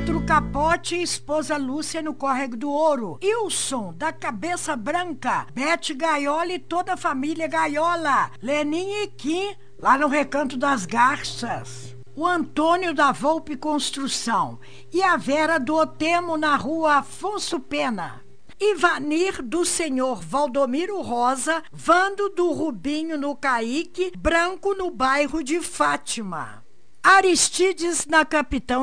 Pedro Capote e esposa Lúcia no Córrego do Ouro. Ilson, da Cabeça Branca. Bete Gaiola e toda a família Gaiola. Leninha e Kim, lá no Recanto das Garças. O Antônio da Volpe Construção. E a Vera do Otemo na rua Afonso Pena. Ivanir do Senhor Valdomiro Rosa. Vando do Rubinho no Caíque. Branco no bairro de Fátima. Aristides na Capitão